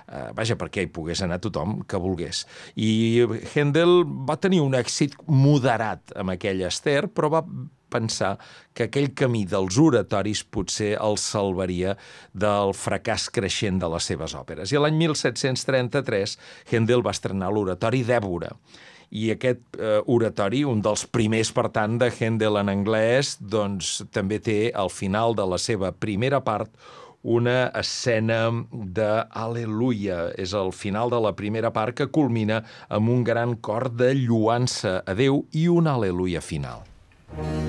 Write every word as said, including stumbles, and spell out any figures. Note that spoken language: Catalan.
eh, vaja, perquè hi pogués anar tothom que volgués. I Händel va tenir un èxit moderat amb aquella Ester, però va pensar que aquell camí dels oratoris potser el salvaria del fracàs creixent de les seves òperes. I l'any mil set-cents trenta-tres, Händel va estrenar l'oratori d'Èbora. I aquest eh, oratori, un dels primers, per tant, de Händel en anglès, doncs també té, al final de la seva primera part, una escena d'Al·leluia. És el final de la primera part que culmina amb un gran cor de lloança a Déu i un Al·leluia final.